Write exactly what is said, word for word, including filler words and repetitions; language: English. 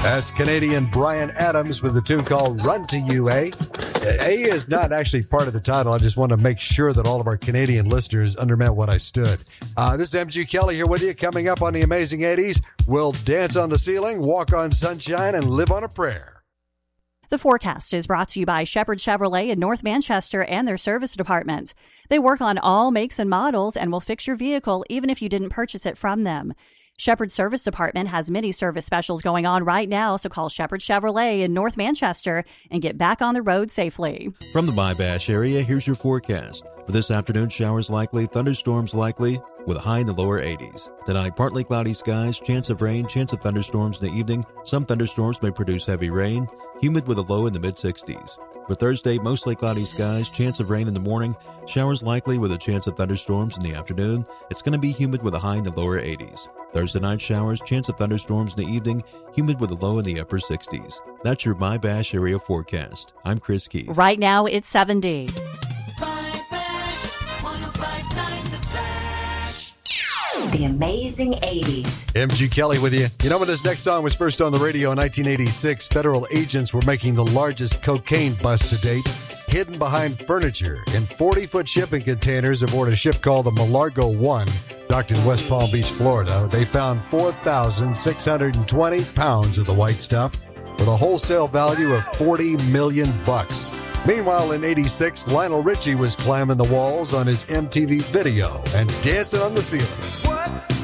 That's Canadian Bryan Adams with the tune called Run to You, A. A is not actually part of the title. I just want to make sure that all of our Canadian listeners understand what I stood. Uh, this is M G Kelly here with you. Coming up on the Amazing eighties, we'll dance on the ceiling, walk on sunshine, and live on a prayer. The forecast is brought to you by Shepherd Chevrolet in North Manchester and their service department. They work on all makes and models and will fix your vehicle even if you didn't purchase it from them. Shepherd Service Department has many service specials going on right now, so call Shepherd Chevrolet in North Manchester and get back on the road safely. From the My-Bash area, here's your forecast. For this afternoon, showers likely, thunderstorms likely, with a high in the lower eighties. Tonight, partly cloudy skies, chance of rain, chance of thunderstorms in the evening. Some thunderstorms may produce heavy rain, humid with a low in the mid-sixties. For Thursday, mostly cloudy skies, chance of rain in the morning, showers likely with a chance of thunderstorms in the afternoon. It's going to be humid with a high in the lower eighties. Thursday night showers, chance of thunderstorms in the evening, humid with a low in the upper sixties. That's your My-Bash area forecast. I'm Chris Keith. Right now, it's seventy. The Amazing eighties. M G Kelly with you. You know, when this next song was first on the radio in nineteen eighty-six, federal agents were making the largest cocaine bust to date, hidden behind furniture in forty-foot shipping containers aboard a ship called the Malargo One, docked in West Palm Beach, Florida. They found four thousand six hundred twenty pounds of the white stuff with a wholesale value of forty million bucks. Meanwhile, in eighty-six, Lionel Richie was climbing the walls on his M T V video and dancing on the ceiling. What